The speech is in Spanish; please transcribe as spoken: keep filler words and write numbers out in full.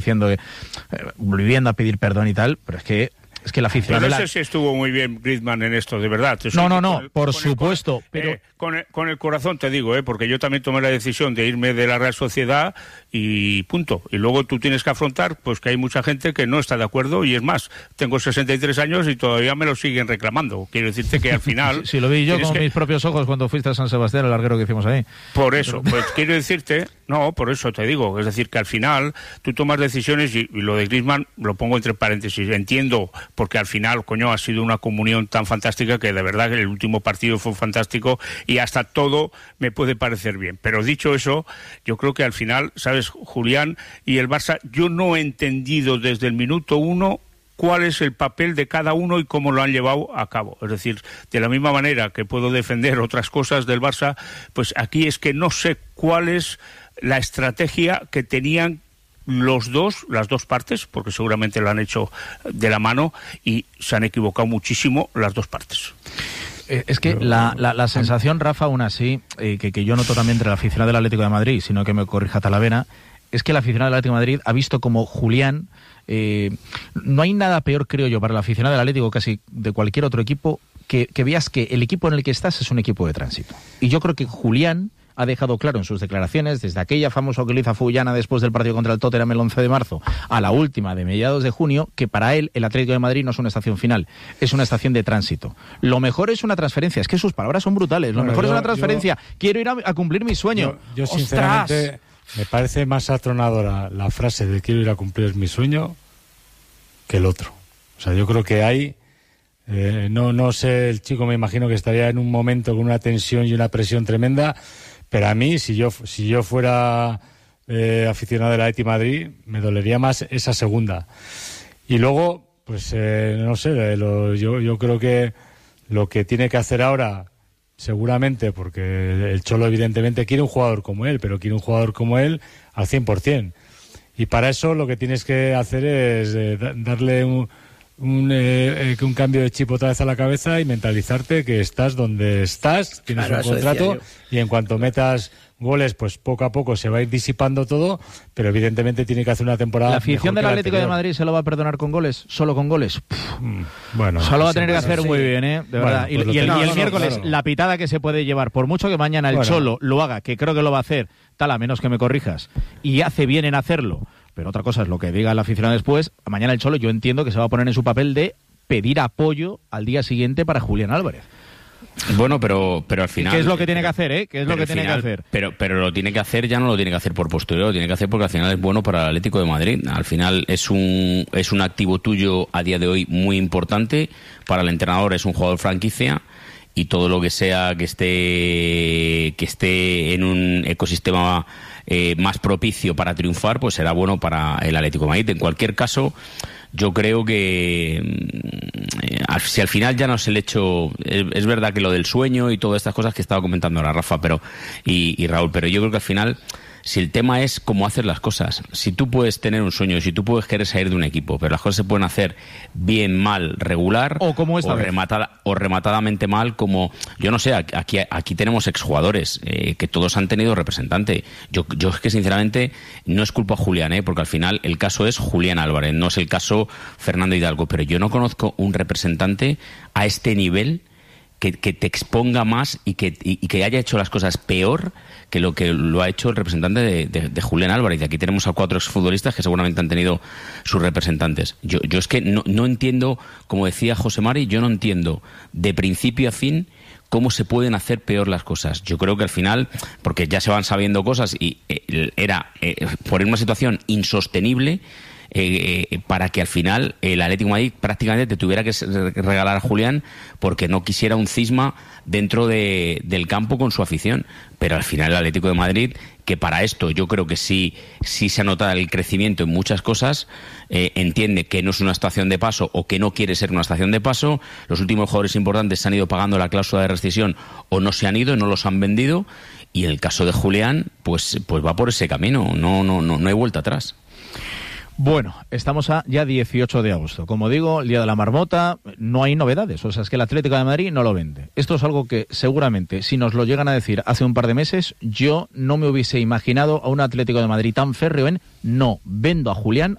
diciendo, eh, volviendo a pedir perdón y tal, pero es que es que la afición... No la... sé si estuvo muy bien Griezmann en esto, de verdad. No, no, no, el, por supuesto, el, pero... Eh, con, el, con el corazón te digo, eh, porque yo también tomé la decisión de irme de la Real Sociedad y punto. Y luego tú tienes que afrontar pues que hay mucha gente que no está de acuerdo, y es más, tengo sesenta y tres años y todavía me lo siguen reclamando. Quiero decirte que al final... Si sí, lo vi yo con que... mis propios ojos cuando fuiste a San Sebastián, el larguero que hicimos ahí. Por eso, pues quiero decirte... No, por eso te digo, es decir, que al final tú tomas decisiones y, y lo de Griezmann lo pongo entre paréntesis. Entiendo, porque al final, coño, ha sido una comunión tan fantástica que de verdad que el último partido fue fantástico y hasta todo me puede parecer bien. Pero dicho eso, yo creo que al final, ¿sabes, Julián? Y el Barça, yo no he entendido desde el minuto uno cuál es el papel de cada uno y cómo lo han llevado a cabo. Es decir, de la misma manera que puedo defender otras cosas del Barça, pues aquí es que no sé cuál es la estrategia que tenían los dos, las dos partes, porque seguramente lo han hecho de la mano y se han equivocado muchísimo las dos partes. Es que la, la, la sensación, Rafa, aún así, eh, que, que yo noto también entre la aficionada del Atlético de Madrid, sino que me corrija Talavera, es que la aficionada del Atlético de Madrid ha visto como Julián... Eh, no hay nada peor, creo yo, para la aficionada del Atlético, casi de cualquier otro equipo, que, que veas que el equipo en el que estás es un equipo de tránsito. Y yo creo que Julián ha dejado claro en sus declaraciones, desde aquella famosa que le hizo a Fullana después del partido contra el Tottenham el once de marzo, a la última de mediados de junio, que para él el Atlético de Madrid no es una estación final, es una estación de tránsito. Lo mejor es una transferencia, es que sus palabras son brutales, lo bueno, mejor yo, es una transferencia, yo, quiero ir a, a cumplir mi sueño. Yo, yo sinceramente, me parece más atronadora la frase de quiero ir a cumplir mi sueño que el otro. O sea, yo creo que hay... Eh, no, no sé, el chico me imagino que estaría en un momento con una tensión y una presión tremenda, pero a mí, si yo si yo fuera eh, aficionado del Atlético de Madrid, me dolería más esa segunda. Y luego, pues, eh, no sé, lo, yo, yo creo que lo que tiene que hacer ahora, seguramente, porque el Cholo evidentemente quiere un jugador como él, pero quiere un jugador como él al cien por ciento. Y para eso lo que tienes que hacer es eh, darle un, un, eh, un cambio de chip otra vez a la cabeza y mentalizarte que estás donde estás, tienes claro, un contrato y en cuanto metas goles, pues poco a poco se va a ir disipando todo, pero evidentemente tiene que hacer una temporada. ¿La afición del Atlético de Madrid se lo va a perdonar con goles? ¿Solo con goles? Mm, bueno. Solo va a tener que hacer sí. muy bien, ¿eh? De verdad. Bueno, pues y, y el, no, y el no, miércoles, claro. La pitada que se puede llevar, por mucho que mañana el bueno. Cholo lo haga, que creo que lo va a hacer, tal, a menos que me corrijas, y hace bien en hacerlo, pero otra cosa es lo que diga el aficionado después, mañana el Cholo yo entiendo que se va a poner en su papel de pedir apoyo al día siguiente para Julián Álvarez. Bueno, pero pero al final... ¿Qué es lo que tiene que hacer, eh? ¿Qué es lo que tiene final, que hacer? Pero pero lo tiene que hacer, ya no lo tiene que hacer por postureo, lo tiene que hacer porque al final es bueno para el Atlético de Madrid. Al final es un es un activo tuyo a día de hoy muy importante. Para el entrenador es un jugador franquicia y todo lo que sea que esté que esté en un ecosistema eh, más propicio para triunfar, pues será bueno para el Atlético de Madrid. En cualquier caso, yo creo que eh, si al final ya no es el hecho, es, es verdad que lo del sueño y todas estas cosas que estaba comentando ahora Rafa pero y, y Raúl, pero yo creo que al final, si el tema es cómo hacer las cosas, si tú puedes tener un sueño, si tú puedes querer salir de un equipo, pero las cosas se pueden hacer bien, mal, regular, o como esta o, vez. rematada, o rematadamente mal, como, yo no sé, aquí, aquí tenemos exjugadores eh, que todos han tenido representante. Yo, yo es que sinceramente no es culpa a Julián, eh, porque al final el caso es Julián Álvarez, no es el caso Fernando Hidalgo, pero yo no conozco un representante a este nivel que, que te exponga más y que, y, y que haya hecho las cosas peor que lo que lo ha hecho el representante de, de, de Julián Álvarez. Y aquí tenemos a cuatro exfutbolistas que seguramente han tenido sus representantes. Yo, yo es que no, no entiendo, como decía José Mari, yo no entiendo de principio a fin cómo se pueden hacer peor las cosas. Yo creo que al final, porque ya se van sabiendo cosas y eh, era eh, por una situación insostenible, Eh, eh, para que al final el Atlético de Madrid prácticamente te tuviera que regalar a Julián porque no quisiera un cisma dentro de, del campo con su afición. Pero al final el Atlético de Madrid, que para esto yo creo que sí, sí se anota el crecimiento en muchas cosas, eh, entiende que no es una estación de paso o que no quiere ser una estación de paso. Los últimos jugadores importantes se han ido pagando la cláusula de rescisión o no se han ido, no los han vendido, y el caso de Julián pues, pues va por ese camino, no, no, no, no hay vuelta atrás. Bueno, estamos a ya dieciocho de agosto. Como digo, el día de la marmota, no hay novedades. O sea, es que el Atlético de Madrid no lo vende. Esto es algo que seguramente, si nos lo llegan a decir hace un par de meses, yo no me hubiese imaginado a un Atlético de Madrid tan férreo en no vendo a Julián